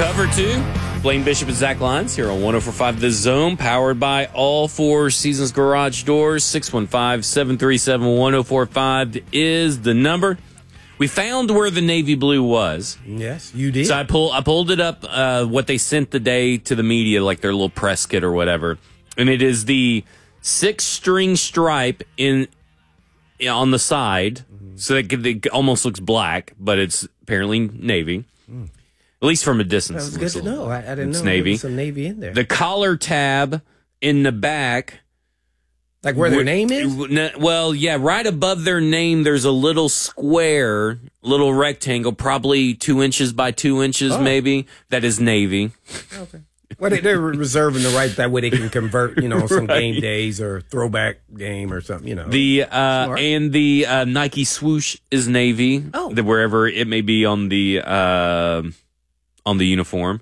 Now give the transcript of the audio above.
Cover 2. Blaine Bishop and Zach Lyons here on 104.5 The Zone, powered by all Four Seasons Garage Doors. 615-737-1045 is the number. We found where the navy blue was. Yes, you did. So I pulled it up, what they sent the day to the media, like their little press kit or whatever. And it is the 6-string stripe on the side. So it almost looks black, but it's apparently navy. At least from a distance. That was good to know. I didn't know navy. there was some navy in there. The collar tab in the back. Like where their name is? Well, yeah, right above their name, there's a little square, little rectangle, probably 2 inches by 2 inches, maybe. That is navy. Okay. Well, they're reserving the right that way they can convert, some game days or throwback game or something, And the Nike swoosh is navy. Oh. Wherever it may be on the uniform.